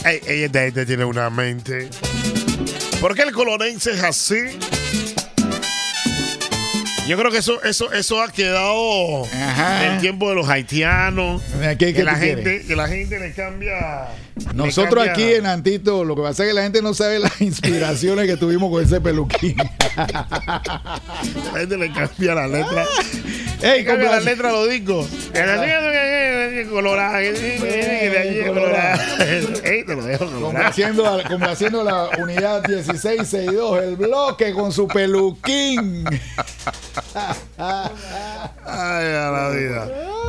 Esta gente tiene una mente. ¿Por qué el colonense es así? Yo creo que eso ha quedado en el tiempo de los haitianos. Que la gente le cambia. Nosotros aquí en Antito, lo que pasa es que la gente no sabe las inspiraciones que tuvimos con ese peluquín. La gente le cambia la letra. Ey, cambia la letra a los discos. Colorado. Ey, te lo dejo colorado. Complaciendo la unidad 1662, el bloque con su peluquín. Ay, a la vida.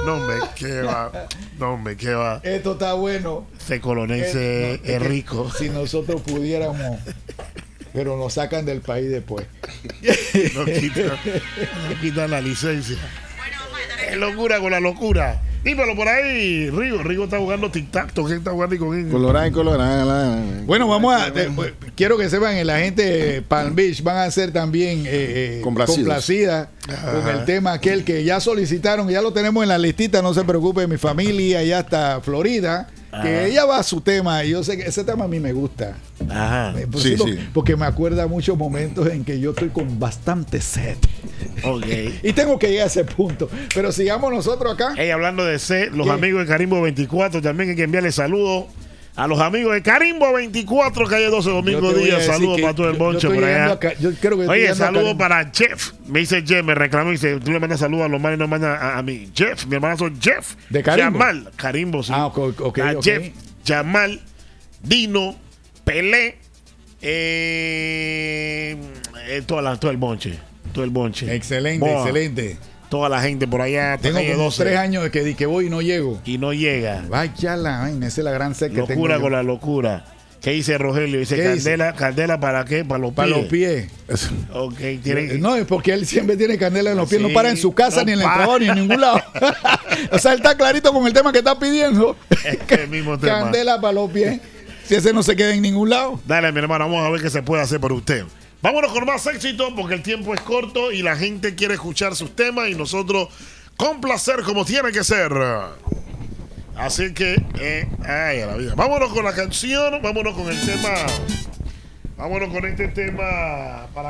No, hombre, qué va. Esto está bueno. Ese colonense es rico. Si nosotros pudiéramos, pero nos sacan del país después. Nos quitan la licencia. Es locura con la locura. Dímelo por ahí, Rigo está jugando tic-tac. ¿Quién está jugando con él? Colorado. Bueno, vamos a. Quiero que sepan que la gente Palm Beach van a ser también complacida con el tema aquel que ya solicitaron, ya lo tenemos en la listita. No se preocupe, mi familia ya está Florida. Que ella va a su tema, y yo sé que ese tema a mí me gusta. Ajá. Sí. Porque me acuerda muchos momentos en que yo estoy con bastante sed. Okay. Y tengo que llegar a ese punto. Pero sigamos nosotros acá. Hey, hablando de sed, los amigos de Carimbo 24 también hay que enviarle saludos a los amigos de Carimbo 24, calle 12, domingo día. Saludos para todo el bonche por allá. Oye, saludos para Jeff. Me dice Jeff, me reclamó y dice: tú le mandas saludos a los manes, no mandas a mí. Jeff, mi hermanazo Jeff. ¿De Carimbo? Jamal, Carimbo, sí. Okay. Jeff, Jamal, Dino, Pelé, todo el bonche. Excelente. Toda la gente por allá. Tengo como 3 años de que voy y no llego. Y no llega. Vaya esa es la gran sed que tengo. Locura con la locura. ¿Qué dice Rogelio? Dice candela ¿para qué? Para los pies. Ok, no, es porque él siempre tiene candela en los pies. No para en su casa, ni en el trabajo, ni en ningún lado. O sea, él está clarito con el tema que está pidiendo. Es el mismo tema. Candela para los pies. Si ese no se queda en ningún lado. Dale, mi hermano, vamos a ver qué se puede hacer por usted. Vámonos con más éxito porque el tiempo es corto y la gente quiere escuchar sus temas y nosotros complacer como tiene que ser. Así que, ay, a la vida. Vámonos con la canción, vámonos con el tema. Vámonos con este tema para